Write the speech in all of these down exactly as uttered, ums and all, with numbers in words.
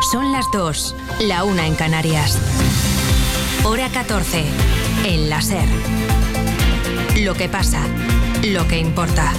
Son las dos, la una en Canarias. Hora catorce, en la SER. Lo que pasa, lo que importa.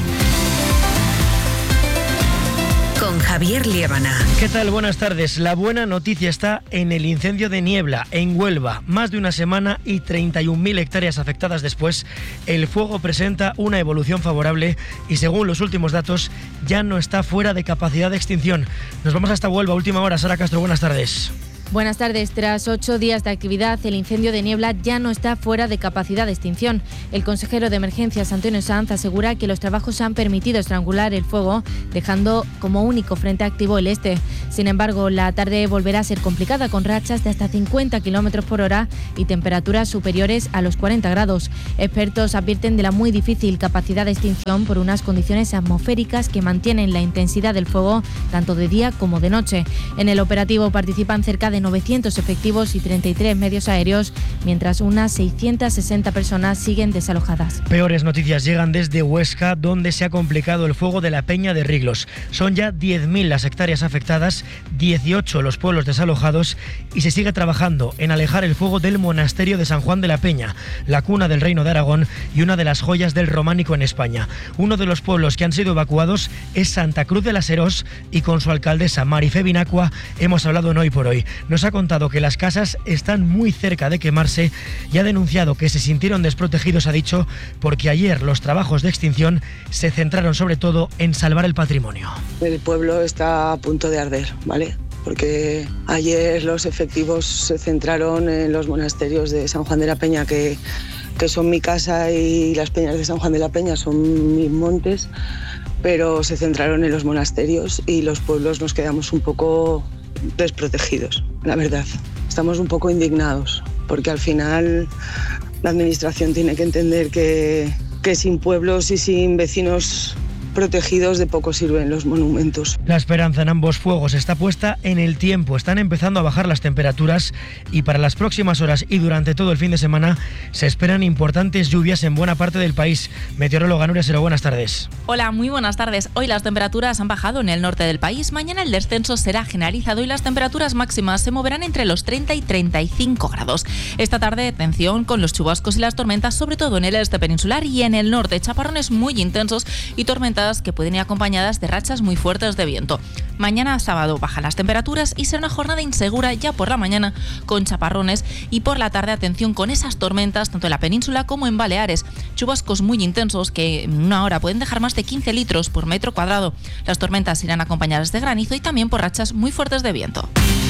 Con Javier Liébana. ¿Qué tal? Buenas tardes. La buena noticia está en el incendio de Niebla, en Huelva. Más de una semana y treinta y un mil hectáreas afectadas después, el fuego presenta una evolución favorable y, según los últimos datos, ya no está fuera de capacidad de extinción. Nos vamos hasta Huelva, última hora. Sara Castro, buenas tardes. Buenas tardes. Tras ocho días de actividad, el incendio de Niebla ya no está fuera de capacidad de extinción. El consejero de Emergencias, Antonio Sanz, asegura que los trabajos han permitido estrangular el fuego, dejando como único frente activo el este. Sin embargo, la tarde volverá a ser complicada, con rachas de hasta cincuenta kilómetros por hora y temperaturas superiores a los cuarenta grados. Expertos advierten de la muy difícil capacidad de extinción por unas condiciones atmosféricas que mantienen la intensidad del fuego tanto de día como de noche. En el operativo participan cerca de novecientos efectivos y treinta y tres medios aéreos, mientras unas seiscientas sesenta personas siguen desalojadas. Peores noticias llegan desde Huesca, donde se ha complicado el fuego de la Peña de Riglos. Son ya diez mil las hectáreas afectadas, dieciocho los pueblos desalojados y se sigue trabajando en alejar el fuego del monasterio de San Juan de la Peña, la cuna del Reino de Aragón y una de las joyas del románico en España. Uno de los pueblos que han sido evacuados es Santa Cruz de las Herós y con su alcaldesa Marifé Binacua hemos hablado en Hoy por Hoy. Nos ha contado que las casas están muy cerca de quemarse y ha denunciado que se sintieron desprotegidos, ha dicho, porque ayer los trabajos de extinción se centraron sobre todo en salvar el patrimonio. El pueblo está a punto de arder, ¿vale? Porque ayer los efectivos se centraron en los monasterios de San Juan de la Peña, que, que son mi casa, y las peñas de San Juan de la Peña son mis montes, pero se centraron en los monasterios y los pueblos nos quedamos un poco desprotegidos, la verdad. Estamos un poco indignados, porque al final la administración tiene que entender que, que sin pueblos y sin vecinos protegidos de poco sirven los monumentos. La esperanza en ambos fuegos está puesta en el tiempo. Están empezando a bajar las temperaturas y para las próximas horas y durante todo el fin de semana se esperan importantes lluvias en buena parte del país. Meteoróloga Nuria Sero, buenas tardes. Hola, muy buenas tardes. Hoy las temperaturas han bajado en el norte del país. Mañana el descenso será generalizado y las temperaturas máximas se moverán entre los treinta y treinta y cinco grados. Esta tarde, atención con los chubascos y las tormentas, sobre todo en el este peninsular y en el norte. Chaparrones muy intensos y tormentas que pueden ir acompañadas de rachas muy fuertes de viento. Mañana sábado bajan las temperaturas y será una jornada insegura ya por la mañana con chaparrones y por la tarde atención con esas tormentas tanto en la península como en Baleares. Chubascos muy intensos que en una hora pueden dejar más de quince litros por metro cuadrado. Las tormentas irán acompañadas de granizo y también por rachas muy fuertes de viento.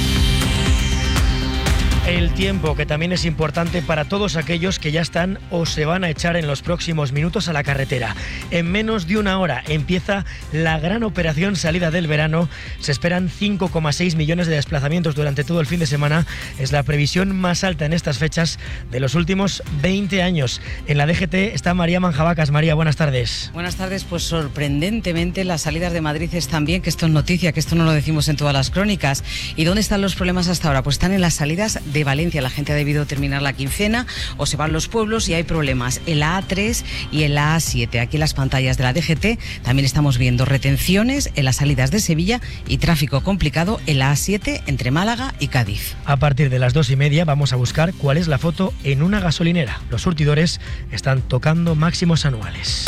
El tiempo, que también es importante para todos aquellos que ya están o se van a echar en los próximos minutos a la carretera. En menos de una hora empieza la gran operación salida del verano. Se esperan cinco coma seis millones de desplazamientos durante todo el fin de semana. Es la previsión más alta en estas fechas de los últimos veinte años. En la D G T está María Manjabacas. María, buenas tardes. Buenas tardes. Pues sorprendentemente las salidas de Madrid están bien, que esto es noticia, que esto no lo decimos en todas las crónicas. ¿Y dónde están los problemas hasta ahora? Pues están en las salidas de Valencia. La gente ha debido terminar la quincena o se van los pueblos y hay problemas en la A tres y en la A siete. Aquí en las pantallas de la D G T también estamos viendo retenciones en las salidas de Sevilla y tráfico complicado en la A siete entre Málaga y Cádiz. A partir de las dos y media vamos a buscar cuál es la foto en una gasolinera. Los surtidores están tocando máximos anuales.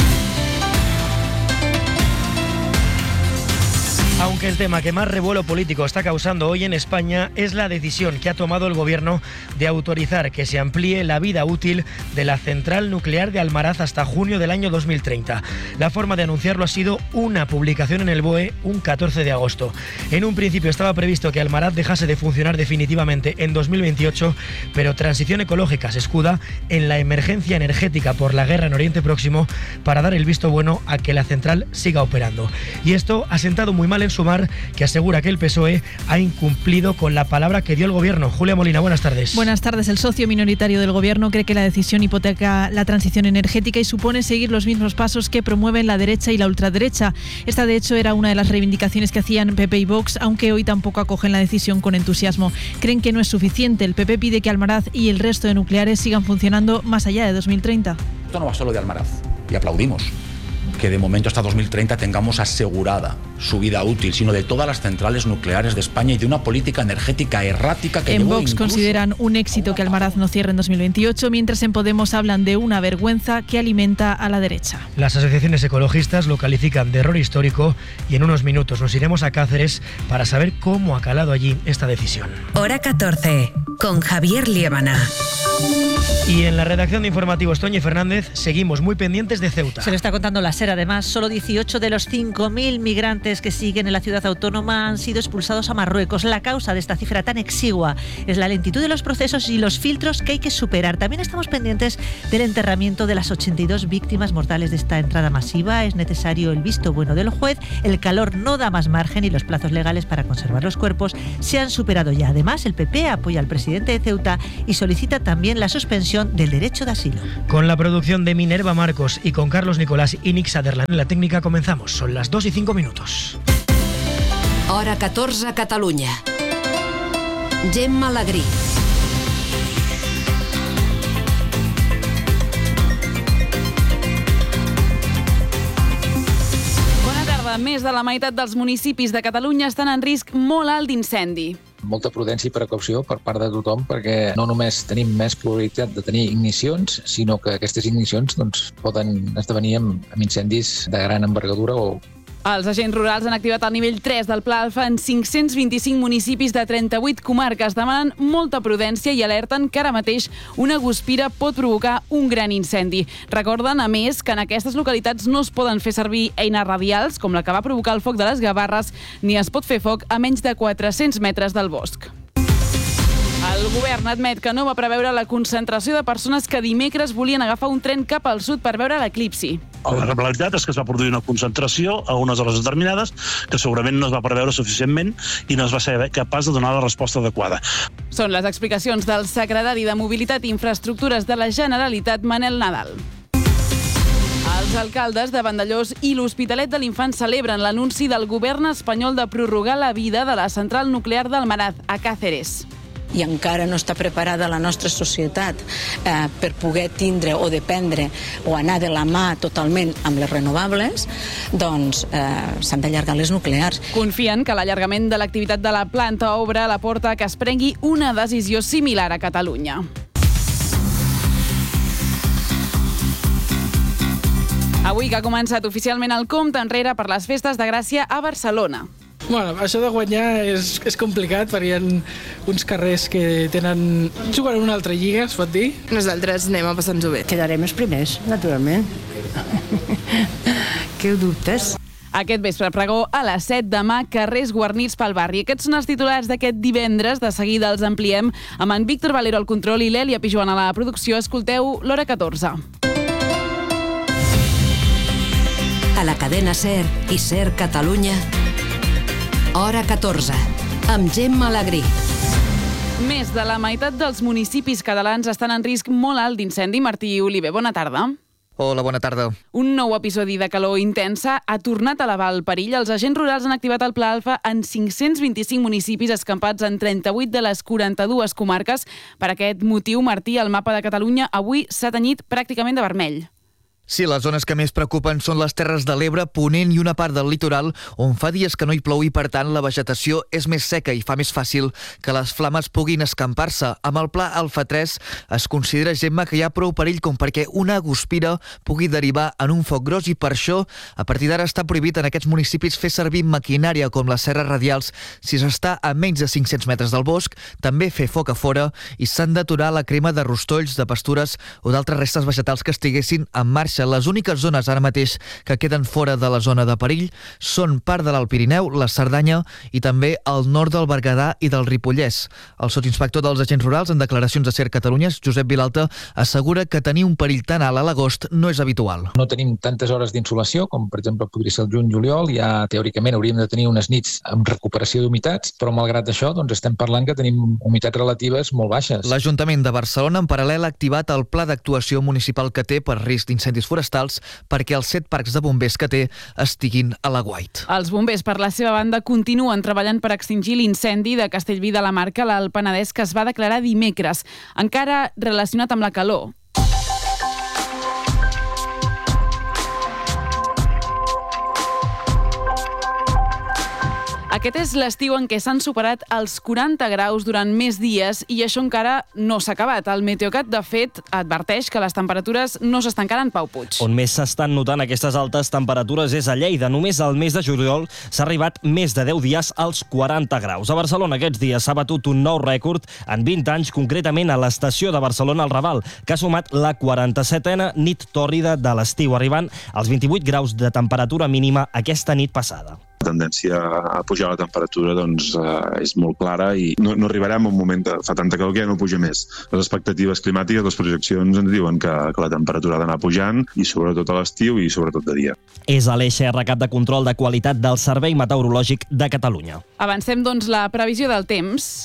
Aunque el tema que más revuelo político está causando hoy en España es la decisión que ha tomado el Gobierno de autorizar que se amplíe la vida útil de la central nuclear de Almaraz hasta junio del año dos mil treinta. La forma de anunciarlo ha sido una publicación en el B O E un catorce de agosto. En un principio estaba previsto que Almaraz dejase de funcionar definitivamente en dos mil veintiocho, pero Transición Ecológica se escuda en la emergencia energética por la guerra en Oriente Próximo para dar el visto bueno a que la central siga operando. Y esto ha sentado muy mal en Sumar, que asegura que el P S O E ha incumplido con la palabra que dio el Gobierno. Julia Molina, buenas tardes. Buenas tardes. El socio minoritario del Gobierno cree que la decisión hipoteca la transición energética y supone seguir los mismos pasos que promueven la derecha y la ultraderecha. Esta, de hecho, era una de las reivindicaciones que hacían P P y Vox, aunque hoy tampoco acogen la decisión con entusiasmo. Creen que no es suficiente. El P P pide que Almaraz y el resto de nucleares sigan funcionando más allá de dos mil treinta. Esto no va solo de Almaraz, y aplaudimos que de momento hasta dos mil treinta tengamos asegurada su vida útil, sino de todas las centrales nucleares de España y de una política energética errática que en llevó Vox incluso... consideran un éxito que Almaraz no cierre en dos mil veintiocho, mientras en Podemos hablan de una vergüenza que alimenta a la derecha. Las asociaciones ecologistas lo califican de error histórico y en unos minutos nos iremos a Cáceres para saber cómo ha calado allí esta decisión. Hora catorce, con Javier Liébana. Y en la redacción de Informativos, Toñi Fernández, seguimos muy pendientes de Ceuta. Se lo está contando la SER, además. Solo dieciocho de los cinco mil migrantes que siguen en la ciudad autónoma han sido expulsados a Marruecos. La causa de esta cifra tan exigua es la lentitud de los procesos y los filtros que hay que superar. También estamos pendientes del enterramiento de las ochenta y dos víctimas mortales de esta entrada masiva. Es necesario el visto bueno del juez. El calor no da más margen y los plazos legales para conservar los cuerpos se han superado ya. Además, el P P apoya al presidente de Ceuta y solicita también la suspensión del derecho de asilo. Con la producción de Minerva Marcos y con Carlos Nicolás y Nick Sutherland en la técnica comenzamos. Son las dos y cinco minutos. Hora catorze, Catalunya. Gemma Alegrí. Bona tarda. Més de la meitat dels municipis de Catalunya estan en risc molt alt d'incendi. Molta prudència i precaució per part de tothom, perquè no només tenim més probabilitat de tenir ignicions, sinó que aquestes ignicions doncs, poden esdevenir amb, amb incendis de gran envergadura o Els agents rurals han activat el nivell tres del Pla Alfa en cinc-cents vint-i-cinc municipis de trenta-vuit comarques. Demanen molta prudència i alerten que ara mateix una guspira pot provocar un gran incendi. Recorden, a més, que en aquestes localitats no es poden fer servir eines radials, com la que va provocar el foc de les Gavarres, ni es pot fer foc a menys de quatre-cents metres del bosc. El govern admet que no va preveure la concentració de persones que dimecres volien agafar un tren cap al sud per veure l'eclipsi. La realitat és que es va produir una concentració a unes hores determinades que segurament no es va preveure suficientment i no es va ser capaç de donar la resposta adequada. Són les explicacions del secretari de Mobilitat i Infraestructures de la Generalitat, Manel Nadal. Els alcaldes de Vandellòs i l'Hospitalet de l'Infant celebren l'anunci del govern espanyol de prorrogar la vida de la central nuclear d'Almaraz, a Cáceres. I encara no està preparada la nostra societat eh, per poder tindre o dependre o anar de la mà totalment amb les renovables, doncs eh, s'han d'allargar les nuclears. Confien que l'allargament de l'activitat de la planta obre la porta que es prengui una decisió similar a Catalunya. Avui que ha començat oficialment el compte enrere per les festes de Gràcia a Barcelona. Bueno, això de guanyar és, és complicat perquè hi ha uns carrers que tenen... juguen en una altra lliga, es pot dir? Nosaltres anem a passar-nos-ho bé. Quedarem els primers, naturalment. Què ho dubtes? Aquest vespre pregó a les set, demà carrers guarnits pel barri. Aquests són els titulars d'aquest divendres. De seguida els ampliem amb en Víctor Valero al control i l'Èlia Pijuan a la producció. Escolteu l'Hora catorze. A la cadena SER i SER Catalunya, Hora catorze, amb Gemma Alegrí. Més de la meitat dels municipis catalans estan en risc molt alt d'incendi. Martí Oliver, bona tarda. Hola, bona tarda. Un nou episodi de calor intensa ha tornat a elevar el perill. Els agents rurals han activat el Pla Alfa en cinc-cents vint-i-cinc municipis escampats en trenta-vuit de les quaranta-dues comarques. Per aquest motiu, Martí, el mapa de Catalunya avui s'ha tenyit pràcticament de vermell. Sí, les zones que més preocupen són les Terres de l'Ebre, Ponent i una part del litoral, on fa dies que no hi plou i, per tant, la vegetació és més seca i fa més fàcil que les flames puguin escampar-se. Amb el Pla Alfa tres es considera, Gemma, que hi ha prou perill com perquè una guspira pugui derivar en un foc gros i per això, a partir d'ara, està prohibit en aquests municipis fer servir maquinària com les serres radials si s'està a menys de cinc-cents metres del bosc, també fer foc a fora i s'han d'aturar la crema de rostolls, de pastures o d'altres restes vegetals que estiguessin en marxa. Les úniques zones ara mateix que queden fora de la zona de perill són part de l'Alt Pirineu, la Cerdanya i també el nord del Berguedà i del Ripollès. El sotsinspector dels agents rurals, en declaracions a SER Catalunya, Josep Vilalta, assegura que tenir un perill tan alt a l'agost no és habitual. No tenim tantes hores d'insolació, com per exemple podria ser el juny-juliol, ja teòricament hauríem de tenir unes nits amb recuperació d'humitats, però malgrat això doncs estem parlant que tenim humitats relatives molt baixes. L'Ajuntament de Barcelona, en paral·lel, ha activat el pla d'actuació municipal que té per risc d'incendis forestals perquè els set parcs de bombers que té estiguin a l'aguait. Els bombers, per la seva banda, continuen treballant per extingir l'incendi de Castellví de la Marca, l'Alt Penedès, que es va declarar dimecres, encara relacionat amb la calor. Aquest és l'estiu en què s'han superat els quaranta graus durant més dies i això encara no s'ha acabat. El Meteocat, de fet, adverteix que les temperatures no s'estancaran, Pau Puig. On més s'estan notant aquestes altes temperatures és a Lleida. Només al mes de juliol s'ha arribat més de deu dies als quaranta graus. A Barcelona aquests dies s'ha batut un nou rècord en vint anys, concretament a l'estació de Barcelona al Raval, que ha sumat la quaranta-setena nit tòrrida de l'estiu, arribant als vint-i-vuit graus de temperatura mínima aquesta nit passada. La tendència a pujar la temperatura doncs, eh, és molt clara i no, no arribarem a un moment de fa tanta calor que ja no puja més. Les expectatives climàtiques, les projeccions ens diuen que, que la temperatura ha d'anar pujant i sobretot a l'estiu i sobretot de dia. És a l'E X R, cap de control de qualitat del Servei Meteorològic de Catalunya. Avancem, doncs, la previsió del temps.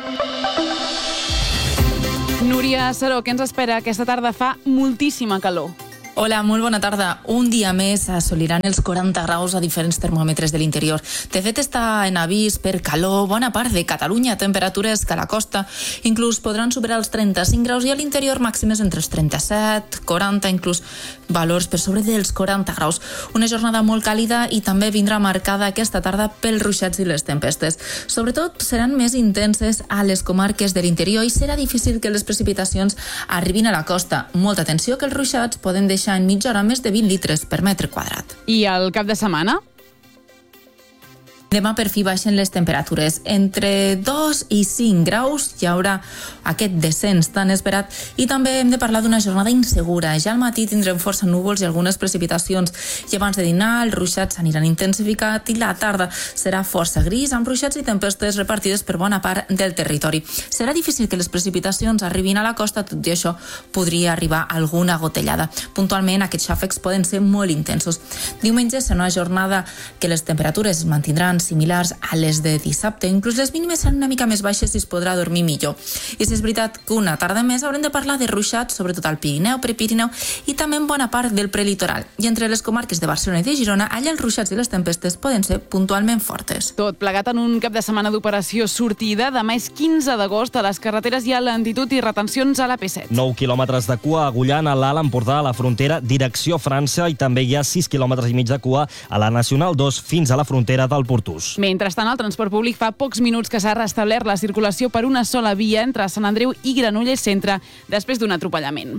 Núria Saró, què ens espera? Aquesta tarda fa moltíssima calor. Hola, molt bona tarda. Un dia més assoliran els quaranta graus a diferents termòmetres de l'interior. De fet, està en avís per calor bona part de Catalunya, temperatures que a la costa inclús podran superar els trenta-cinc graus i a l'interior màximes entre els trenta-set, quaranta, inclús valors per sobre dels quaranta graus. Una jornada molt càlida i també vindrà marcada aquesta tarda pels ruixats i les tempestes. Sobretot seran més intenses a les comarques de l'interior i serà difícil que les precipitacions arribin a la costa. Molta atenció que els ruixats poden deixar en mitja hora més de vint litres per metre quadrat. I el cap de setmana? Demà per fi baixen les temperatures. Entre dos i cinc graus hi haurà aquest descens tan esperat i també hem de parlar d'una jornada insegura. Ja al matí tindrem força núvols i algunes precipitacions i abans de dinar els ruixats s'aniran intensificat i la tarda serà força gris amb ruixats i tempestes repartides per bona part del territori. Serà difícil que les precipitacions arribin a la costa, tot i això podria arribar alguna gotellada. Puntualment aquests xàfecs poden ser molt intensos. Diumenge serà una jornada que les temperatures es mantindran similars a les de dissabte. Inclús les mínimes seran una mica més baixes i es podrà dormir millor. I si és veritat que una tarda més haurem de parlar de ruixats, sobretot al Pirineu, Prepirineu i també en bona part del prelitoral. I entre les comarques de Barcelona i de Girona, allà els ruixats i les tempestes poden ser puntualment fortes. Tot plegat en un cap de setmana d'operació sortida. Demà és quinze d'agost. A les carreteres hi ha lentitud i retencions a la P set. nou quilòmetres de cua a Agullana, a l'Alt Empordà, a la frontera, direcció França, i també hi ha sis quilòmetres i mig de cua a la Nacional dos fins a la frontera del Portús. Mentrestant, el transport públic fa pocs minuts que s'ha restablert la circulació per una sola via entre Sant Andreu i Granollers Centre després d'un atropellament.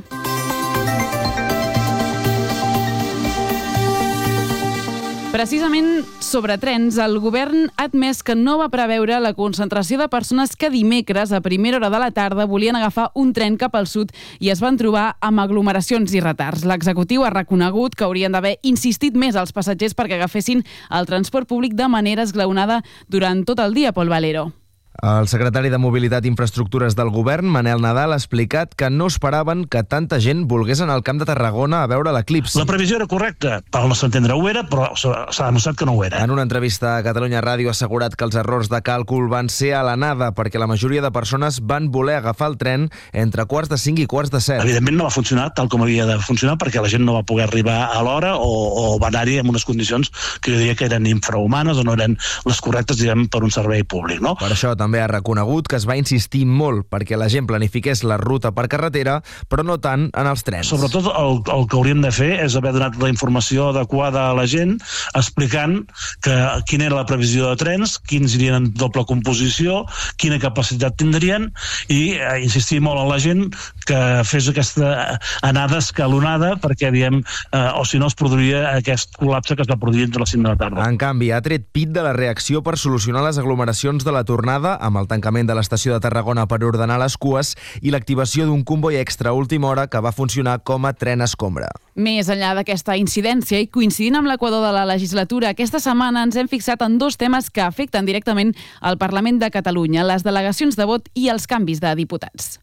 Precisament sobre trens, el govern ha admès que no va preveure la concentració de persones que dimecres a primera hora de la tarda volien agafar un tren cap al sud i es van trobar amb aglomeracions i retards. L'executiu ha reconegut que haurien d'haver insistit més als passatgers perquè agafessin el transport públic de manera esglaonada durant tot el dia, Pol Valero. El secretari de Mobilitat i Infraestructures del Govern, Manel Nadal, ha explicat que no esperaven que tanta gent volgués anar al Camp de Tarragona a veure l'eclipsi. La previsió era correcta, per al nostre entendre ho era, però s'ha demostrat que no ho era. En una entrevista a Catalunya Ràdio ha assegurat que els errors de càlcul van ser a l'anada perquè la majoria de persones van voler agafar el tren entre quarts de cinc i quarts de set. Evidentment no va funcionar tal com havia de funcionar perquè la gent no va poder arribar a l'hora o, o va anar-hi en unes condicions que jo diria que eren infrahumanes o no eren les correctes, diguem, per un servei públic, no? Per això també ha reconegut que es va insistir molt perquè la gent planifiqués la ruta per carretera, però no tant en els trens. Sobretot el, el que hauríem de fer és haver donat la informació adequada a la gent, explicant que quina era la previsió de trens, quins irien en doble composició, quina capacitat tindrien i eh, insistir molt a la gent que fes aquesta anada escalonada perquè, diem, eh, o si no es produiria aquest col·lapse que es va produir entre les cinc de la tarda. En canvi, ha tret pit de la reacció per solucionar les aglomeracions de la tornada amb el tancament de l'estació de Tarragona per ordenar les cues i l'activació d'un comboi extra a última hora que va funcionar com a tren escombra. Més enllà d'aquesta incidència i coincidint amb l'equador de la legislatura, aquesta setmana ens hem fixat en dos temes que afecten directament al Parlament de Catalunya, les delegacions de vot i els canvis de diputats.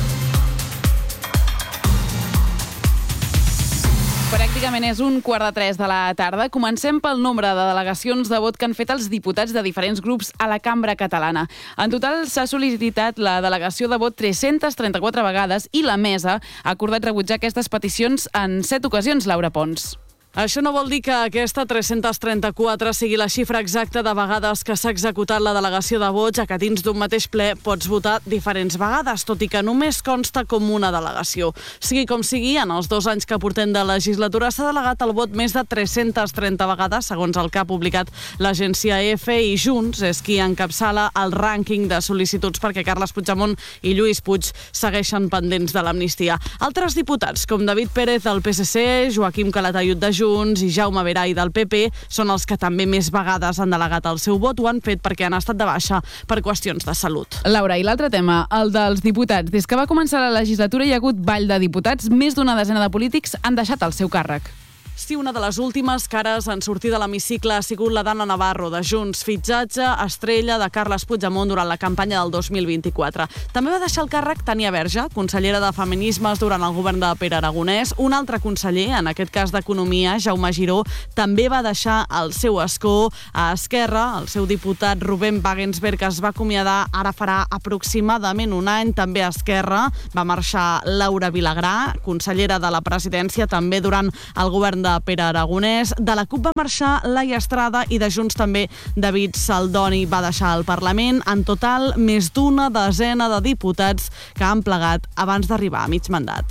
Pràcticament és un quart de tres de la tarda. Comencem pel nombre de delegacions de vot que han fet els diputats de diferents grups a la Cambra Catalana. En total s'ha sol·licitat la delegació de vot tres-centes trenta-quatre vegades i la mesa ha acordat rebutjar aquestes peticions en set ocasions, Laura Pons. Això no vol dir que aquesta tres-cents trenta-quatre sigui la xifra exacta de vegades que s'ha executat la delegació de vots, ja que dins d'un mateix ple pots votar diferents vegades, tot i que només consta com una delegació. Sigui com sigui, en els dos anys que portem de legislatura s'ha delegat el vot més de tres-cents trenta vegades, segons el que ha publicat l'agència E F, i Junts és qui encapçala el rànquing de sol·licituds perquè Carles Puigdemont i Lluís Puig segueixen pendents de l'amnistia. Altres diputats, com David Pérez del P S C, Joaquim Calatayud de Junts i Jaume Veray del P P, són els que també més vegades han delegat el seu vot. Ho han fet perquè han estat de baixa per qüestions de salut. Laura, i l'altre tema, el dels diputats. Des que va començar la legislatura hi ha hagut ball de diputats. Més d'una desena de polítics han deixat el seu càrrec. Sí, una de les últimes cares en sortir de l'hemicicle ha sigut la d'Anna Navarro, de Junts, fitxatge estrella de Carles Puigdemont durant la campanya del dos mil vint-i-quatre. També va deixar el càrrec Tània Verge, consellera de Feminismes durant el govern de Pere Aragonès. Un altre conseller, en aquest cas d'Economia, Jaume Giró, també va deixar el seu escó a Esquerra. El seu diputat Rubén Wagensberg es va acomiadar ara farà aproximadament un any. També a Esquerra va marxar Laura Vilagrà, consellera de la presidència, també durant el govern de de Pere Aragonès. De la CUP va marxar Laia Estrada i de Junts també David Saldoni va deixar el Parlament. En total, més d'una desena de diputats que han plegat abans d'arribar a mig mandat.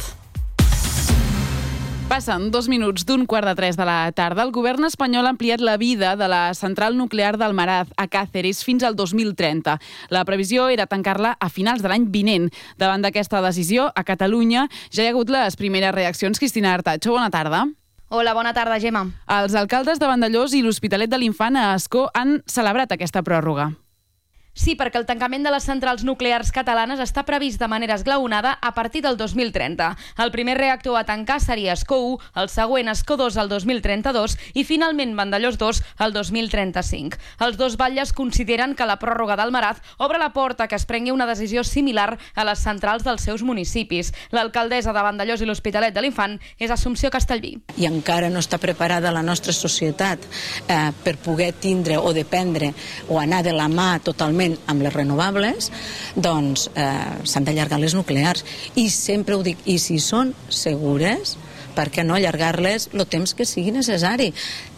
Passen dos minuts d'un quart de tres de la tarda. El govern espanyol ha ampliat la vida de la central nuclear d'Almaraz a Càceres fins al dos mil trenta. La previsió era tancar-la a finals de l'any vinent. Davant d'aquesta decisió, a Catalunya ja hi ha hagut les primeres reaccions. Cristina Artacho, bona tarda. Hola, bona tarda, Gemma. Els alcaldes de Vandellòs i l'Hospitalet de l'Infant a Ascó han celebrat aquesta pròrroga. Sí, perquè el tancament de les centrals nuclears catalanes està previst de manera esglaonada a partir del dos mil trenta. El primer reactor a tancar seria Ascó u, el següent Ascó dos el dos mil trenta-dos i finalment Vandellòs dos el dos mil trenta-cinc. Els dos batlles consideren que la pròrroga d'Almaraz obre la porta que es prengui una decisió similar a les centrals dels seus municipis. L'alcaldessa de Vandellòs i l'Hospitalet de l'Infant és Assumpció Castellví. I encara no està preparada la nostra societat eh, per poder tindre o dependre o anar de la mà totalment amb les renovables, doncs eh, s'han d'allargar les nuclears. I sempre ho dic, i si són segures, per què no allargar-les el temps que sigui necessari?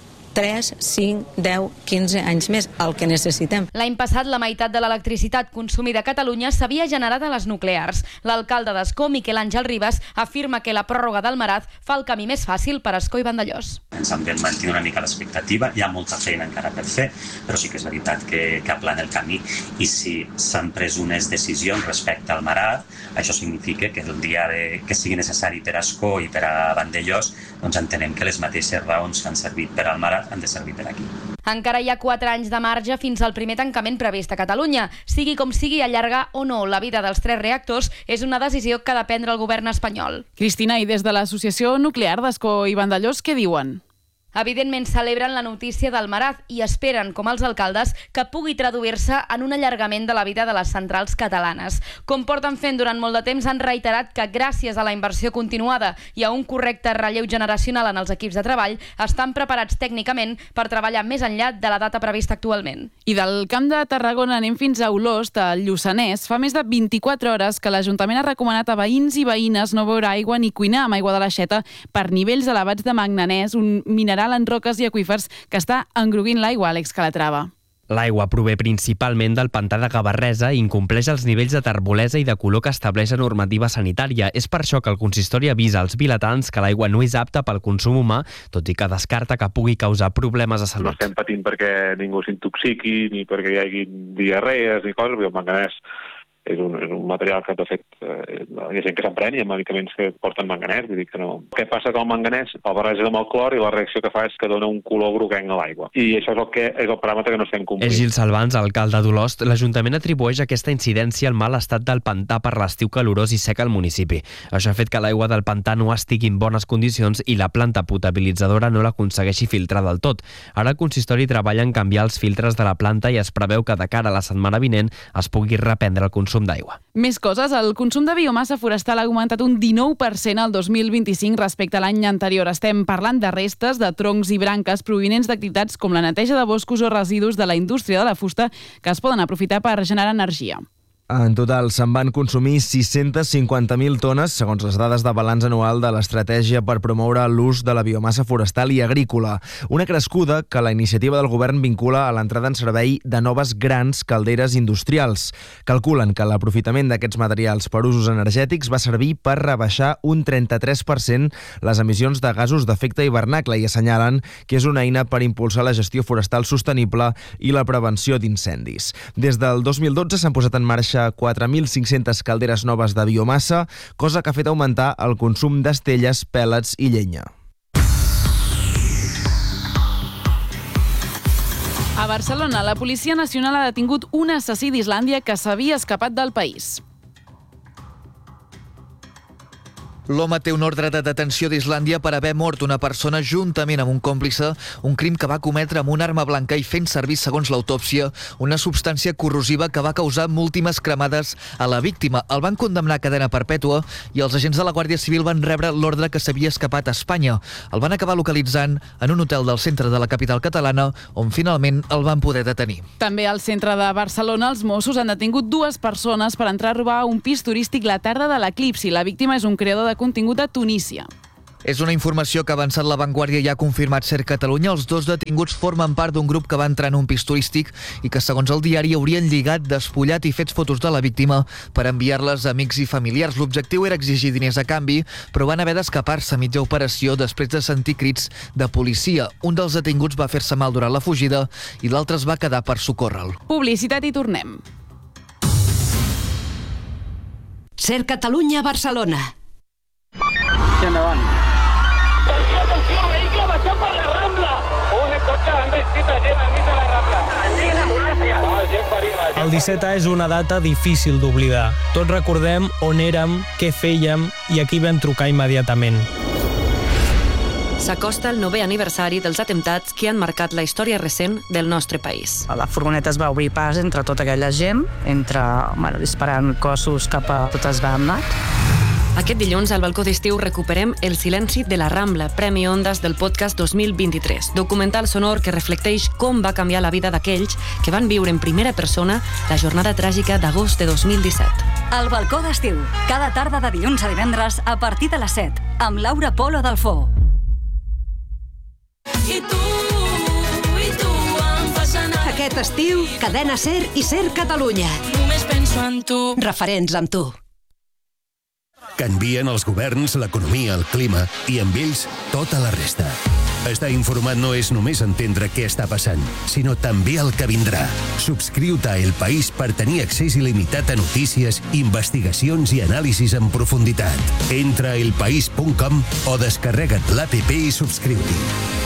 tres, cinc, deu, quinze anys més, el que necessitem. L'any passat, la meitat de l'electricitat consumida a Catalunya s'havia generat a les nuclears. L'alcalde d'Ascó, Miquel Àngel Ribas, afirma que la pròrroga d'Almaraz fa el camí més fàcil per Ascó i Vandellòs. Ens hem de mantenir una mica l'expectativa, hi ha molta feina encara per fer, però sí que és veritat que, que aplana el camí, i si s'han pres unes decisions respecte al Almaraz, això significa que el dia de, que sigui necessari per Ascó i per a Vandellòs, doncs entenem que les mateixes raons que han servit per al Almaraz han de servir per aquí. Encara hi ha quatre anys de marge fins al primer tancament previst a Catalunya. Sigui com sigui, allargar o no la vida dels tres reactors és una decisió que ha de prendre el govern espanyol. Cristina, i des de l'Associació Nuclear d'Ascó i Vandellòs, què diuen? Evidentment celebren la notícia d'Almaraz i esperen, com els alcaldes, que pugui traduir-se en un allargament de la vida de les centrals catalanes. Com porten fent durant molt de temps, han reiterat que gràcies a la inversió continuada i a un correcte relleu generacional en els equips de treball, estan preparats tècnicament per treballar més enllà de la data prevista actualment. I del Camp de Tarragona anem fins a Olost, al Lluçanès. Fa més de vint-i-quatre hores que l'Ajuntament ha recomanat a veïns i veïnes no beure aigua ni cuinar amb aigua de l'aixeta per nivells elevats de manganès, un mineral en roques i aqüífers que està engruguint l'aigua, Àlex Calatrava. L'aigua prové principalment del pantà de Gavarresa i incompleix els nivells de terbolesa i de color que estableix la normativa sanitària. És per això que el consistori avisa als vilatans que l'aigua no és apta pel consum humà, tot i que descarta que pugui causar problemes de salut. No estem patint perquè ningú s'intoxiqui, ni perquè hi hagi diarrees ni coses, perquè el manganès és un, és un material que, de fet, eh, hi ha gent que s'emprèn i hi ha medicaments que porten manganès, vull dir que no. Què passa que el manganès el barreja amb el clor i la reacció que fa és que dona un color groguenc a l'aigua. I això és el, que, és el paràmetre que no estem complint. És Gil Salvans, alcalde d'Olost. L'Ajuntament atribueix aquesta incidència al mal estat del pantà per l'estiu calorós i sec al municipi. Això ha fet que l'aigua del pantà no estigui en bones condicions i la planta potabilitzadora no l'aconsegueixi filtrar del tot. Ara el consistori treballa en canviar els filtres de la planta i es preveu que de cara a la setmana vinent es pugui reprendre el consum d'aigua. Més coses, el consum de biomassa forestal ha augmentat un dinou per cent al dos mil vint-i-cinc respecte a l'any anterior. Estem parlant de restes, de troncs i branques provinents d'activitats com la neteja de boscos o residus de la indústria de la fusta que es poden aprofitar per generar energia. En total se'n van consumir sis-centes cinquanta mil tones, segons les dades de balanç anual de l'estratègia per promoure l'ús de la biomassa forestal i agrícola. Una crescuda que la iniciativa del govern vincula a l'entrada en servei de noves grans calderes industrials. Calculen que l'aprofitament d'aquests materials per usos energètics va servir per rebaixar un trenta-tres per cent les emissions de gasos d'efecte hivernacle i assenyalen que és una eina per impulsar la gestió forestal sostenible i la prevenció d'incendis. Des del dos mil dotze s'han posat en marxa quatre mil cinc-centes calderes noves de biomassa, cosa que ha fet augmentar el consum d'estelles, pèl·lets i llenya. A Barcelona, la Policia Nacional ha detingut un assassí d'Islàndia que s'havia escapat del país. L'home té un ordre de detenció d'Islàndia per haver mort una persona juntament amb un còmplice, un crim que va cometre amb una arma blanca i fent servir, segons l'autòpsia, una substància corrosiva que va causar múltiples cremades a la víctima. El van condemnar a cadena perpètua i els agents de la Guàrdia Civil van rebre l'ordre que s'havia escapat a Espanya. El van acabar localitzant en un hotel del centre de la capital catalana, on finalment el van poder detenir. També al centre de Barcelona, els Mossos han detingut dues persones per entrar a robar un pis turístic la tarda de l'eclipsi. La víctima és un creador de contingut a Tunísia. És una informació que ha avançat La Vanguardia i ha confirmat Ser Catalunya. Els dos detinguts formen part d'un grup que va entrar en un pis turístic i que, segons el diari, haurien lligat, despullat i fet fotos de la víctima per enviar-les a amics i familiars. L'objectiu era exigir diners a canvi, però van haver d'escapar-se a mitja operació després de sentir crits de policia. Un dels detinguts va fer-se mal durant la fugida i l'altre es va quedar per socórrer-lo. Publicitat i tornem. Ser Catalunya, Barcelona. I endavant. Atenció, atenció, vehicle baixant per la Rambla. Un cotxe envestit a gent enmig de la Rambla. El disset A és una data difícil d'oblidar. Tots recordem on érem, què fèiem i a qui vam trucar immediatament. S'acosta el novè aniversari dels atemptats que han marcat la història recent del nostre país. La furgoneta es va obrir pas entre tota aquella gent, entre, bueno, disparant cossos cap a totes bandes. Aquest dilluns, al balcó d'estiu, recuperem El silenci de la Rambla, Premi Ondas del podcast dos mil vint-i-tres. Documental sonor que reflecteix com va canviar la vida d'aquells que van viure en primera persona la jornada tràgica d'agost de dos mil disset. El balcó d'estiu, cada tarda de dilluns a divendres a partir de les set, amb Laura Polo Dalfó. I tu, i tu em fas anar. Aquest estiu, Cadena Ser i Ser Catalunya. Només penso en tu. Referents amb tu. Canvien els governs, l'economia, el clima i amb ells tota la resta. Estar informat no és només entendre què està passant, sinó també el que vindrà. Subscriu-te a El País per tenir accés il·limitat a notícies, investigacions i anàlisis en profunditat. Entra a elpaís punt com o descarrega't l'app i subscriu-t'hi.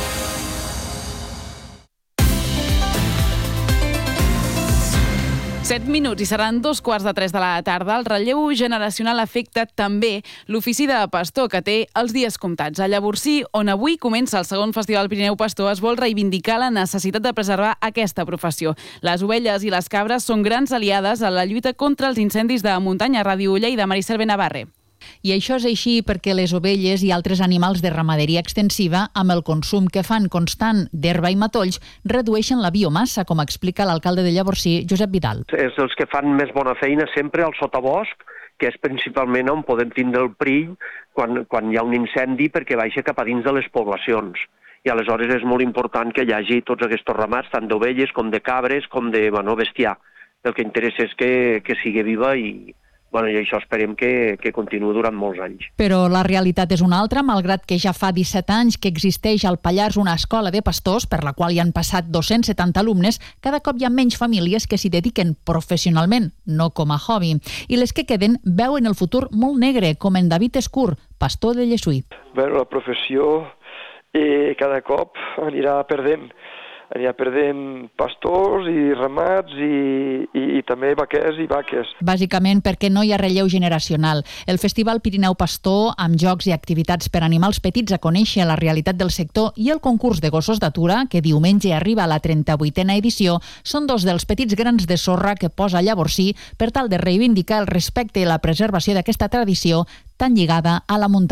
set minuts i seran dos quarts de tres de la tarda. El relleu generacional afecta també l'ofici de pastor, que té els dies comptats. A Llavorsí, on avui comença el segon Festival Pirineu Pastor, es vol reivindicar la necessitat de preservar aquesta professió. Les ovelles i les cabres són grans aliades a la lluita contra els incendis de muntanya. Ràdio Lleida, Maricel Benavarre. I això és així perquè les ovelles i altres animals de ramaderia extensiva, amb el consum que fan constant d'herba i matolls, redueixen la biomassa, com explica l'alcalde de Llavorsí, Josep Vidal. És els que fan més bona feina sempre al sotabosc, que és principalment on podem tindre el perill quan, quan hi ha un incendi perquè baixa cap a dins de les poblacions. I aleshores és molt important que hi hagi tots aquests ramats, tant d'ovelles com de cabres com de bueno, bestiar. El que interessa és que, que sigui viva i... Bueno, i això esperem que, que continuï durant molts anys. Però la realitat és una altra, malgrat que ja fa disset anys que existeix al Pallars una escola de pastors, per la qual hi han passat dos-cents setanta alumnes, cada cop hi ha menys famílies que s'hi dediquen professionalment, no com a hobby. I les que queden veuen el futur molt negre, com en David Escur, pastor de Llessuí. Bueno, la professió eh, cada cop anirà perdent. Anirà perdent pastors i ramats i, i, i també vaquers i vaques. Bàsicament perquè no hi ha relleu generacional. El Festival Pirineu Pastor, amb jocs i activitats per animals petits a conèixer la realitat del sector, i el concurs de gossos d'atura, que diumenge arriba a la trenta-vuitena edició, són dos dels petits grans de sorra que posa Llavorsí per tal de reivindicar el respecte i la preservació d'aquesta tradició tan lligada a la muntanya.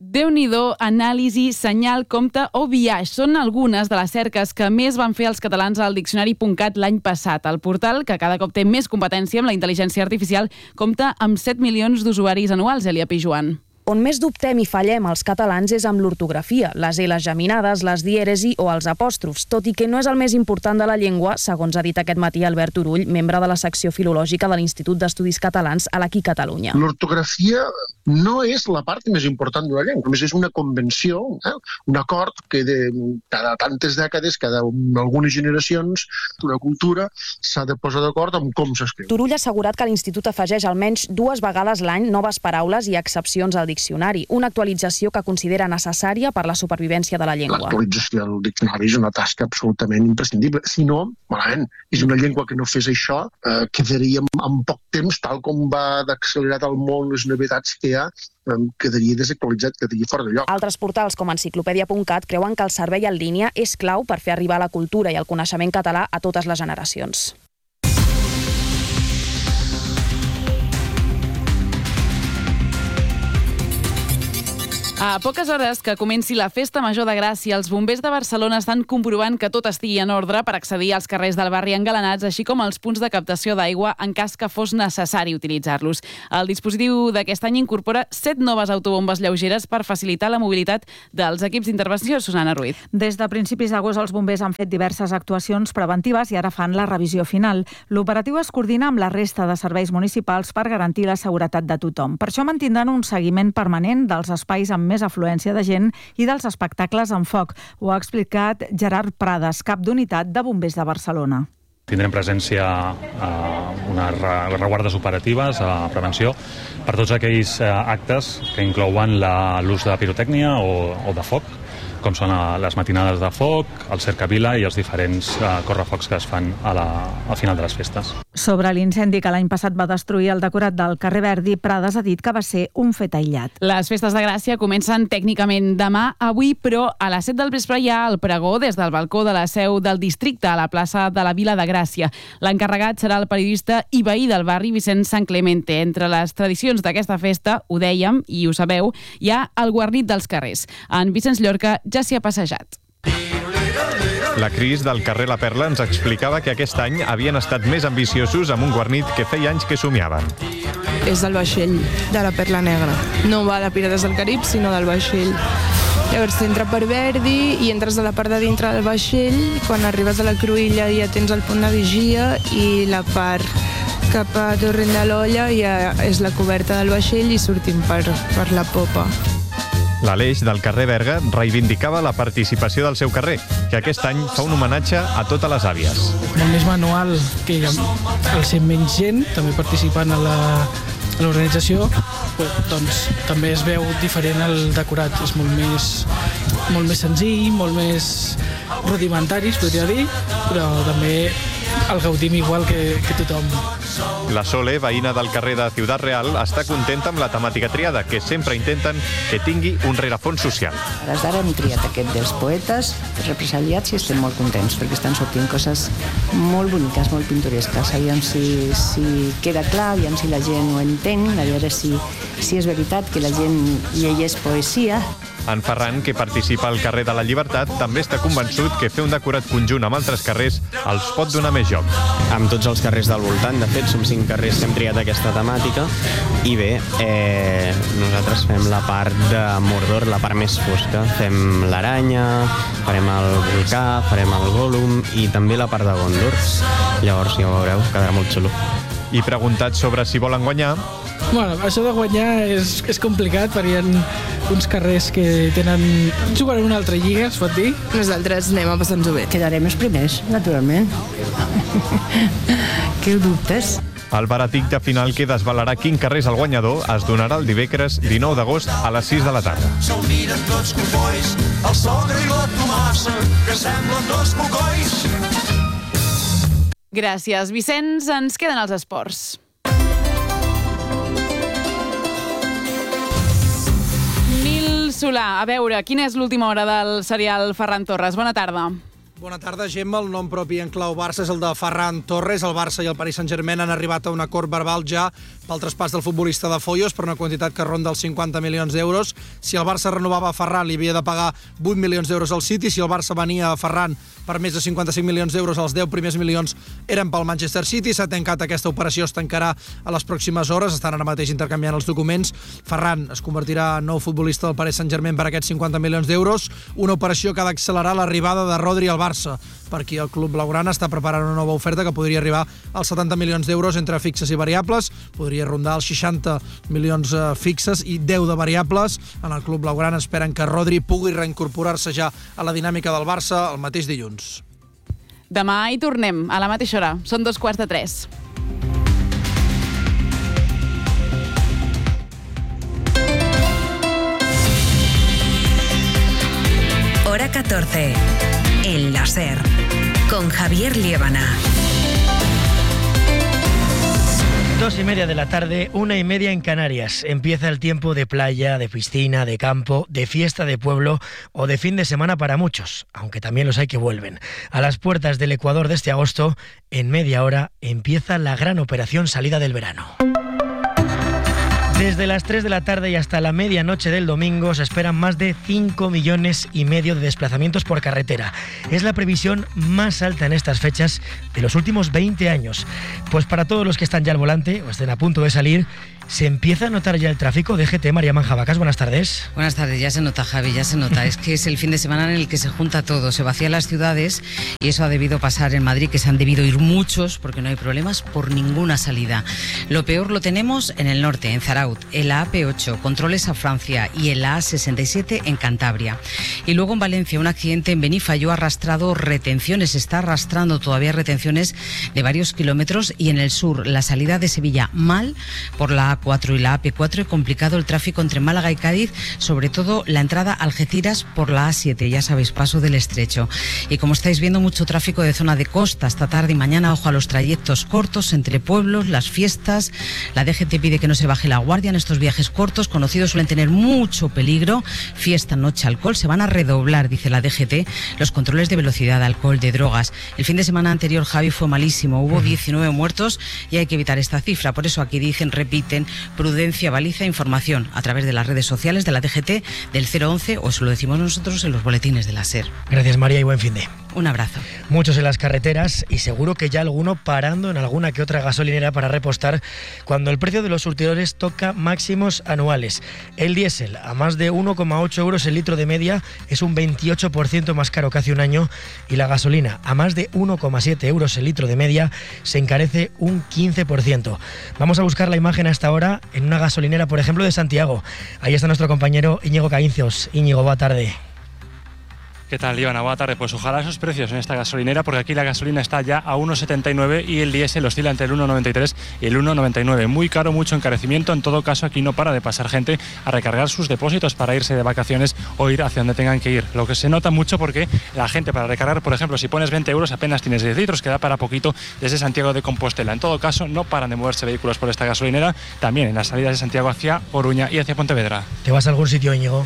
Déu-n'hi-do, anàlisi, senyal, compte o biaix són algunes de les cerques que més van fer els catalans al diccionari punt cat l'any passat. El portal, que cada cop té més competència amb la intel·ligència artificial, compta amb set milions d'usuaris anuals, Elia Pijuan. On més dubtem i fallem els catalans és amb l'ortografia, les L's geminades, les dièresi o els apòstrofs, tot i que no és el més important de la llengua, segons ha dit aquest matí Albert Turull, membre de la secció filològica de l'Institut d'Estudis Catalans a l'Aquí Catalunya. L'ortografia no és la part més important d'una llengua, només és una convenció, eh? un acord que de cada tantes dècades, cada algunes generacions, una cultura s'ha de posar d'acord amb com s'escriu. Turull ha assegurat que l'Institut afegeix almenys dues vegades l'any noves paraules i excepcions al diccionari, una actualització que considera necessària per la supervivència de la llengua. L'actualització del diccionari és una tasca absolutament imprescindible. Si no, malament, és una llengua que no fes això, eh, quedaria en poc temps, tal com va d'accelerat el món, les novetats que hi ha, eh, quedaria desactualitzat, quedaria fora de lloc. Altres portals, com enciclopèdia punt cat, creuen que el servei en línia és clau per fer arribar la cultura i el coneixement català a totes les generacions. A poques hores que comenci la Festa Major de Gràcia, els bombers de Barcelona estan comprovant que tot estigui en ordre per accedir als carrers del barri engalanats, així com als punts de captació d'aigua en cas que fos necessari utilitzar-los. El dispositiu d'aquest any incorpora set noves autobombes lleugeres per facilitar la mobilitat dels equips d'intervenció. Susana Ruiz. Des de principis d'agost els bombers han fet diverses actuacions preventives i ara fan la revisió final. L'operatiu es coordina amb la resta de serveis municipals per garantir la seguretat de tothom. Per això mantindran un seguiment permanent dels espais amb més afluència de gent i dels espectacles amb foc. Ho ha explicat Gerard Prades, cap d'unitat de Bombers de Barcelona. Tindrem presència a unes reguardes operatives, a prevenció, per tots aquells actes que inclouen l'ús de pirotècnia o, o de foc, com són les matinades de foc, el cercavila i els diferents correfocs que es fan a la, al final de les festes. Sobre l'incendi que l'any passat va destruir el decorat del carrer Verdi, Prades ha dit que va ser un fet aïllat. Les festes de Gràcia comencen tècnicament demà, avui, però a les set del vespre hi ha el pregó des del balcó de la seu del districte a la plaça de la Vila de Gràcia. L'encarregat serà el periodista i veí del barri Vicent San Clemente. Entre les tradicions d'aquesta festa, ho dèiem i ho sabeu, hi ha el guarnit dels carrers. En Vicenç Llorca ja s'hi ha passejat. La Cris del carrer La Perla ens explicava que aquest any havien estat més ambiciosos amb un guarnit que feia anys que somiaven. És del vaixell de la Perla Negra. No va de Pirates del Carib, sinó del vaixell. Llavors t'entra per Verdi i entres a la part de dintre del vaixell. Quan arribes a la cruïlla ja tens el punt de vigia i la part cap a Torrent de l'Olla ja és la coberta del vaixell i sortim per, per la popa. L'Aleix del carrer Berga reivindicava la participació del seu carrer, que aquest any fa un homenatge a totes les àvies. Molt més manual que el ser menys gent, també participant a la a l'organització, doncs també es veu diferent el decorat, és molt més, molt més senzill, molt més rudimentari, es podria dir, però també el gaudim igual que, que tothom. La Sole, veïna del carrer de Ciutat Real, està contenta amb la temàtica triada, que sempre intenten que tingui un rerefons social. Des d'ara hem triat aquest dels poetes represaliats i estem molt contents, perquè estan sortint coses molt boniques, molt pintoresques. Aviam si, si queda clar, aviam si la gent ho entén, a veure si, si és veritat que la gent llegeix poesia. En Ferran, que participa al carrer de la Llibertat, també està convençut que fer un decorat conjunt amb altres carrers els pot donar més joc. Amb tots els carrers del voltant, de fet, som cinc carrers que hem triat aquesta temàtica i bé, eh, nosaltres fem la part de Mordor, la part més fosca. Fem l'aranya, farem el volcà, farem el Gollum i també la part de Gondor. Llavors, ja ho veureu, quedarà molt xulo. I preguntat sobre si volen guanyar... Bueno, això de guanyar és, és complicat, perquè hi ha uns carrers que tenen... juguen en una altra lliga, es pot dir? Nosaltres anem a passar-nos-ho bé. Quedarem els primers, naturalment. Què ho dubtes? El veredicte final que desvelarà quin carrer és el guanyador es donarà el dimecres dinou d'agost a les sis de la tarda. Se'l miren tots cofois, el sogre i la Tomassa, que semblen dos cocois. Gràcies, Vicenç. Ens queden els esports. Nil Solà, a veure, quina és l'última hora del serial Ferran Torres? Bona tarda. Bona tarda, Gemma. El nom propi en clau Barça és el de Ferran Torres. El Barça i el Paris Saint-Germain han arribat a un acord verbal ja pel traspàs del futbolista de Foios per una quantitat que ronda els cinquanta milions d'euros. Si el Barça renovava a Ferran, li havia de pagar vuit milions d'euros al City. Si el Barça venia a Ferran per més de cinquanta-cinc milions d'euros, els deu primers milions eren pel Manchester City. S'ha tancat aquesta operació, es tancarà a les pròximes hores. Estan ara mateix intercanviant els documents. Ferran es convertirà en nou futbolista del Paris Saint-Germain per aquests cinquanta milions d'euros. Una operació que ha d'accelerar l'arribada de Rodri al Barça, perquè el club blaugrana està preparant una nova oferta que podria arribar als setanta milions d'euros entre fixes i variables, podria rondar els seixanta milions fixes i deu de variables. En el club blaugrana esperen que Rodri pugui reincorporar-se ja a la dinàmica del Barça el mateix dilluns. Demà hi tornem, a la mateixa hora. Són dos quarts de tres. Hora catorce. El láser. Con Javier Liébana. Dos y media de la tarde, una y media en Canarias. Empieza el tiempo de playa, de piscina, de campo, de fiesta de pueblo o de fin de semana para muchos, aunque también los hay que vuelven. A las puertas del Ecuador de este agosto, en media hora, empieza la gran operación salida del verano. Desde las tres de la tarde y hasta la medianoche del domingo se esperan más de cinco millones y medio de desplazamientos por carretera. Es la previsión más alta en estas fechas de los últimos veinte años. Pues para todos los que están ya al volante o estén a punto de salir, se empieza a notar ya el tráfico. D G T, María Manjabacas, buenas tardes. Buenas tardes, ya se nota, Javi, ya se nota. Es que es el fin de semana en el que se junta todo, se vacían las ciudades y eso ha debido pasar en Madrid, que se han debido ir muchos porque no hay problemas por ninguna salida. Lo peor lo tenemos en el norte, en Zaraut, en la A P ocho, controles a Francia y en la A sesenta y siete en Cantabria. Y luego en Valencia, un accidente en Benifayó ha arrastrado retenciones, está arrastrando todavía retenciones de varios kilómetros, y en el sur, la salida de Sevilla mal por la A cuatro y la A P cuatro, y complicado el tráfico entre Málaga y Cádiz, sobre todo la entrada a Algeciras por la A siete, ya sabéis, paso del Estrecho. Y como estáis viendo, mucho tráfico de zona de costa esta tarde y mañana. Ojo a los trayectos cortos entre pueblos, las fiestas. La D G T pide que no se baje la guardia en estos viajes cortos, conocidos, suelen tener mucho peligro. Fiesta, noche, alcohol, se van a redoblar, dice la D G T, los controles de velocidad, alcohol, de drogas. El fin de semana anterior, Javi, fue malísimo, hubo diecinueve muertos y hay que evitar esta cifra. Por eso aquí dicen, repiten, prudencia, baliza, información a través de las redes sociales de la D G T, del cero once, o eso lo decimos nosotros en los boletines de la SER. Gracias, María, y buen fin de. Un abrazo. Muchos en las carreteras y seguro que ya alguno parando en alguna que otra gasolinera para repostar cuando el precio de los surtidores toca máximos anuales. El diésel a más de uno coma ocho euros el litro de media es un veintiocho por ciento más caro que hace un año, y la gasolina a más de uno coma siete euros el litro de media se encarece un quince por ciento. Vamos a buscar la imagen hasta ahora en una gasolinera, por ejemplo, de Santiago. Ahí está nuestro compañero Íñigo Caíncios. Íñigo, buena tarde. ¿Qué tal, Ivana? Buena tarde. Pues ojalá esos precios en esta gasolinera, porque aquí la gasolina está ya a uno setenta y nueve y el diésel oscila entre el uno noventa y tres y el uno noventa y nueve. Muy caro, mucho encarecimiento. En todo caso, aquí no para de pasar gente a recargar sus depósitos para irse de vacaciones o ir hacia donde tengan que ir. Lo que se nota mucho porque la gente para recargar, por ejemplo, si pones veinte euros apenas tienes diez litros, que da para poquito desde Santiago de Compostela. En todo caso, no paran de moverse vehículos por esta gasolinera, también en las salidas de Santiago hacia Oruña y hacia Pontevedra. ¿Te vas a algún sitio, Íñigo?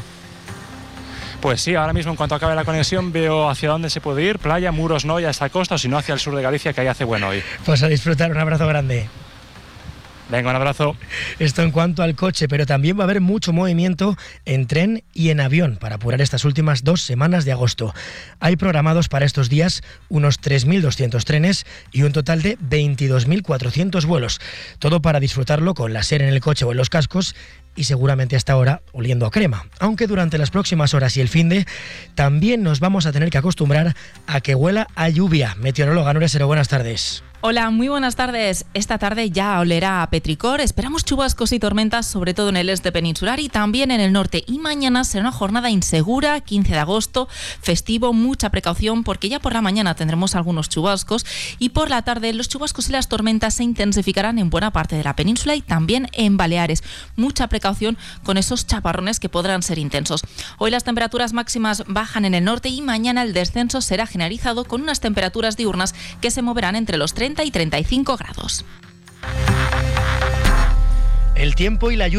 Pues sí, ahora mismo en cuanto acabe la conexión veo hacia dónde se puede ir, playa, Muros no, ya está costa, o si no hacia el sur de Galicia, que ahí hace bueno hoy. Pues a disfrutar, un abrazo grande. Venga, un abrazo. Esto en cuanto al coche, pero también va a haber mucho movimiento en tren y en avión para apurar estas últimas dos semanas de agosto. Hay programados para estos días unos tres mil doscientos trenes y un total de veintidós mil cuatrocientos vuelos. Todo para disfrutarlo con la SER en el coche o en los cascos, y seguramente hasta ahora oliendo a crema. Aunque durante las próximas horas y el finde también nos vamos a tener que acostumbrar a que huela a lluvia. Meteoróloga Nuria Sero, buenas tardes. Hola, muy buenas tardes. Esta tarde ya olerá a petricor. Esperamos chubascos y tormentas, sobre todo en el este peninsular y también en el norte. Y mañana será una jornada insegura, quince de agosto, festivo, mucha precaución, porque ya por la mañana tendremos algunos chubascos y por la tarde los chubascos y las tormentas se intensificarán en buena parte de la península y también en Baleares. Mucha precaución con esos chaparrones que podrán ser intensos. Hoy las temperaturas máximas bajan en el norte y mañana el descenso será generalizado con unas temperaturas diurnas que se moverán entre los treinta y treinta y cinco grados. El tiempo y la lluvia,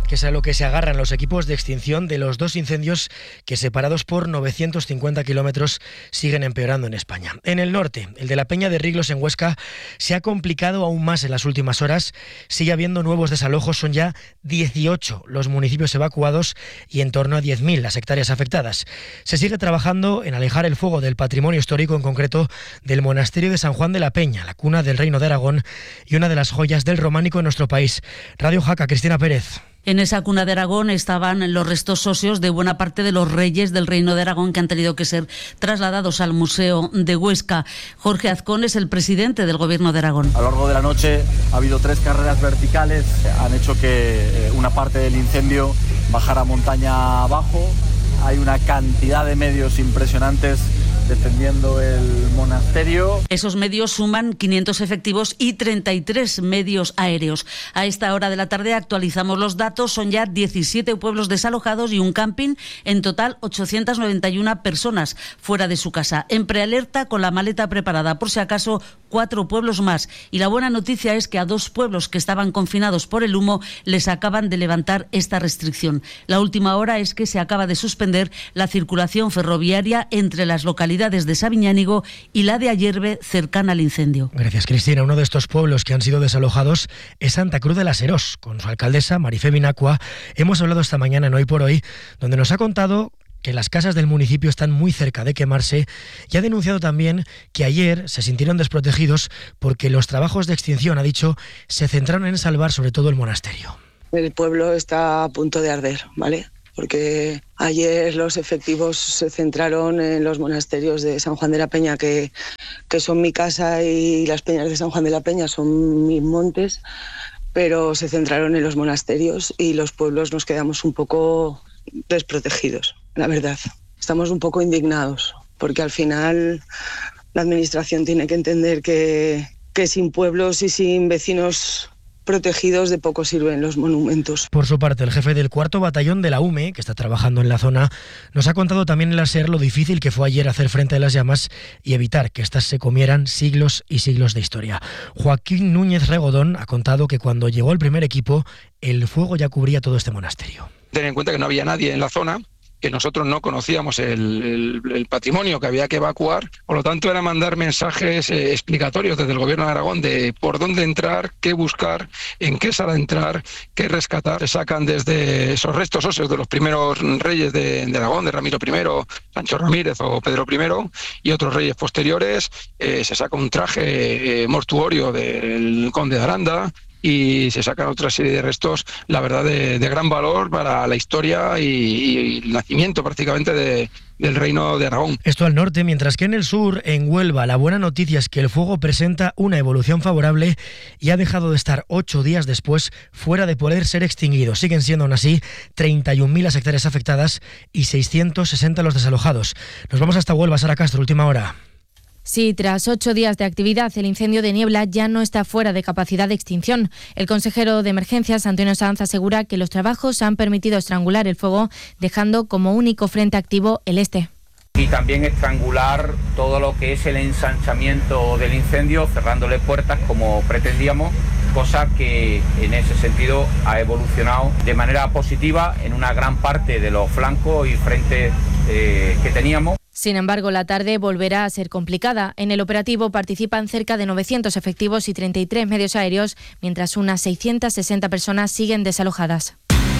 que es a lo que se agarran los equipos de extinción de los dos incendios que, separados por novecientos cincuenta kilómetros, siguen empeorando en España. En el norte, el de la Peña de Riglos en Huesca se ha complicado aún más en las últimas horas. Sigue habiendo nuevos desalojos, son ya dieciocho los municipios evacuados y en torno a diez mil las hectáreas afectadas. Se sigue trabajando en alejar el fuego del patrimonio histórico, en concreto del monasterio de San Juan de la Peña, la cuna del Reino de Aragón y una de las joyas del románico en nuestro país. Radio Jaca, Cristina Pérez. En esa cuna de Aragón estaban los restos óseos de buena parte de los reyes del Reino de Aragón que han tenido que ser trasladados al Museo de Huesca. Jorge Azcón es el presidente del Gobierno de Aragón. A lo largo de la noche ha habido tres carreras verticales, han hecho que una parte del incendio bajara montaña abajo. Hay una cantidad de medios impresionantes defendiendo el monasterio. Esos medios suman quinientos efectivos y treinta y tres medios aéreos. A esta hora de la tarde actualizamos los datos. Son ya diecisiete pueblos desalojados y un camping. En total, ochocientas noventa y una personas fuera de su casa. En prealerta, con la maleta preparada, por si acaso, cuatro pueblos más. Y la buena noticia es que a dos pueblos que estaban confinados por el humo les acaban de levantar esta restricción. La última hora es que se acaba de suspender la circulación ferroviaria entre las localidades de Sabiñánigo y la de Ayerbe, cercana al incendio. Gracias, Cristina. Uno de estos pueblos que han sido desalojados es Santa Cruz de las Herós. Con su alcaldesa, Marifé Binacua, hemos hablado esta mañana en Hoy por Hoy, donde nos ha contado que las casas del municipio están muy cerca de quemarse y ha denunciado también que ayer se sintieron desprotegidos porque los trabajos de extinción, ha dicho, se centraron en salvar sobre todo el monasterio. El pueblo está a punto de arder, ¿vale? Porque ayer los efectivos se centraron en los monasterios de San Juan de la Peña, que, que son mi casa, y las peñas de San Juan de la Peña son mis montes, pero se centraron en los monasterios y los pueblos nos quedamos un poco desprotegidos, la verdad. Estamos un poco indignados, porque al final la administración tiene que entender que, que sin pueblos y sin vecinos protegidos de poco sirven los monumentos. Por su parte, el jefe del cuarto batallón de la U M E, que está trabajando en la zona, nos ha contado también en la SER lo difícil que fue ayer hacer frente a las llamas y evitar que éstas se comieran siglos y siglos de historia. Joaquín Núñez Regodón ha contado que cuando llegó el primer equipo, el fuego ya cubría todo este monasterio. Ten en cuenta que no había nadie en la zona, que nosotros no conocíamos el, el, el patrimonio que había que evacuar, por lo tanto era mandar mensajes eh, explicatorios desde el Gobierno de Aragón de por dónde entrar, qué buscar, en qué sala entrar, qué rescatar. Se sacan desde esos restos óseos de los primeros reyes de, de Aragón, de Ramiro primero, Sancho Ramírez o Pedro primero, y otros reyes posteriores. Eh, se saca un traje eh, mortuorio del conde de Aranda, y se sacan otra serie de restos, la verdad, de, de gran valor para la historia y, y el nacimiento prácticamente de, del Reino de Aragón. Esto al norte, mientras que en el sur, en Huelva, la buena noticia es que el fuego presenta una evolución favorable y ha dejado de estar ocho días después fuera de poder ser extinguido. Siguen siendo aún así treinta y un mil las hectáreas afectadas y seiscientos sesenta los desalojados. Nos vamos hasta Huelva, Sara Castro, última hora. Sí, tras ocho días de actividad, el incendio de Niebla ya no está fuera de capacidad de extinción. El consejero de Emergencias, Antonio Sanz, asegura que los trabajos han permitido estrangular el fuego, dejando como único frente activo el este. Y también estrangular todo lo que es el ensanchamiento del incendio, cerrándole puertas como pretendíamos, cosa que en ese sentido ha evolucionado de manera positiva en una gran parte de los flancos y frentes eh, que teníamos. Sin embargo, la tarde volverá a ser complicada. En el operativo participan cerca de novecientos efectivos y treinta y tres medios aéreos, mientras unas seiscientas sesenta personas siguen desalojadas.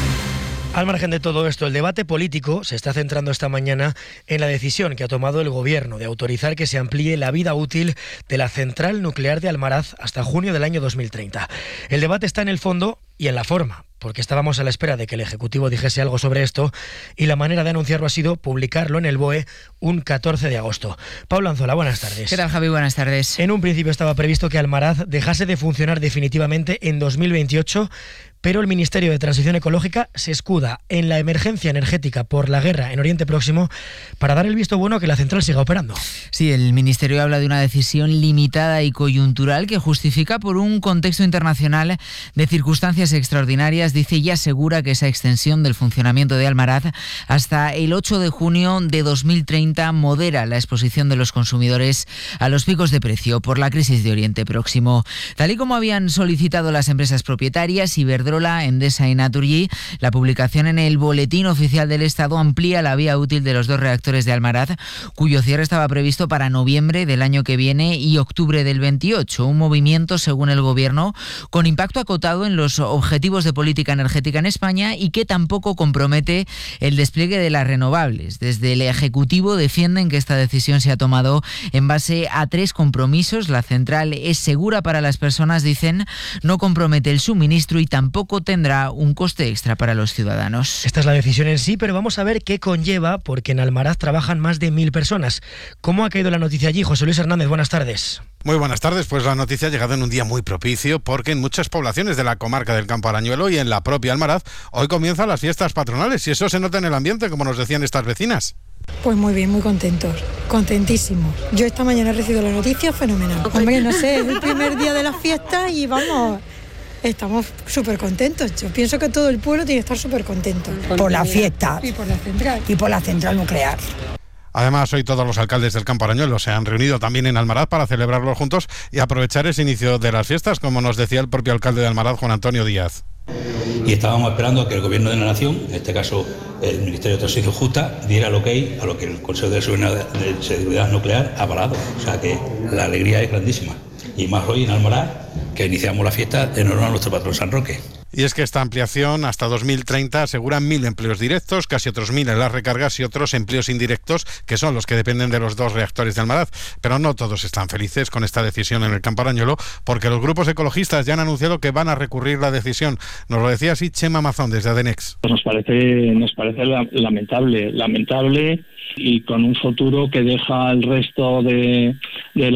Al margen de todo esto, el debate político se está centrando esta mañana en la decisión que ha tomado el Gobierno de autorizar que se amplíe la vida útil de la central nuclear de Almaraz hasta junio del año dos mil treinta. El debate está en el fondo y en la forma, porque estábamos a la espera de que el Ejecutivo dijese algo sobre esto y la manera de anunciarlo ha sido publicarlo en el B O E un catorce de agosto. Pablo Anzola, buenas tardes. ¿Qué tal, Javi? Buenas tardes. En un principio estaba previsto que Almaraz dejase de funcionar definitivamente en dos mil veintiocho, pero el Ministerio de Transición Ecológica se escuda en la emergencia energética por la guerra en Oriente Próximo para dar el visto bueno a que la central siga operando. Sí, el Ministerio habla de una decisión limitada y coyuntural que justifica por un contexto internacional de circunstancias extraordinarias. Dice y asegura que esa extensión del funcionamiento de Almaraz hasta el ocho de junio de dos mil treinta modera la exposición de los consumidores a los picos de precio por la crisis de Oriente Próximo. Tal y como habían solicitado las empresas propietarias, Iberdrola Iberdrola, Endesa y Naturgy. La publicación en el Boletín Oficial del Estado amplía la vía útil de los dos reactores de Almaraz, cuyo cierre estaba previsto para noviembre del año que viene y octubre del veintiocho. Un movimiento, según el Gobierno, con impacto acotado en los objetivos de política energética en España y que tampoco compromete el despliegue de las renovables. Desde el Ejecutivo defienden que esta decisión se ha tomado en base a tres compromisos. La central es segura para las personas, dicen, no compromete el suministro y tampoco tendrá un coste extra para los ciudadanos. Esta es la decisión en sí, pero vamos a ver qué conlleva, porque en Almaraz trabajan más de mil personas. ¿Cómo ha caído la noticia allí? José Luis Hernández, buenas tardes. Muy buenas tardes, pues la noticia ha llegado en un día muy propicio porque en muchas poblaciones de la comarca del Campo Arañuelo y en la propia Almaraz hoy comienzan las fiestas patronales y eso se nota en el ambiente, como nos decían estas vecinas. Pues muy bien, muy contentos, contentísimos. Yo esta mañana he recibido la noticia fenomenal. Hombre, no sé, es el primer día de las fiestas y vamos, estamos súper contentos. Yo pienso que todo el pueblo tiene que estar súper contento. Por la fiesta. Y por la central. Y por la central nuclear. Además, hoy todos los alcaldes del Campo Arañuelo se han reunido también en Almaraz para celebrarlo juntos y aprovechar ese inicio de las fiestas, como nos decía el propio alcalde de Almaraz, Juan Antonio Díaz. Y estábamos esperando a que el Gobierno de la Nación, en este caso el Ministerio de Transición Justa, diera el ok a lo que el Consejo de Seguridad, de Seguridad Nuclear ha avalado. O sea que la alegría es grandísima. Y más hoy en Almaraz, que iniciamos la fiesta en honor a nuestro patrón San Roque. Y es que esta ampliación hasta dos mil treinta asegura mil empleos directos, casi otros mil en las recargas y otros empleos indirectos, que son los que dependen de los dos reactores de Almaraz. Pero no todos están felices con esta decisión en el Campo Arañuelo, porque los grupos ecologistas ya han anunciado que van a recurrir la decisión. Nos lo decía así Chema Mazón desde Adenex. Pues nos parece, nos parece lamentable, lamentable y con un futuro que deja el resto de, de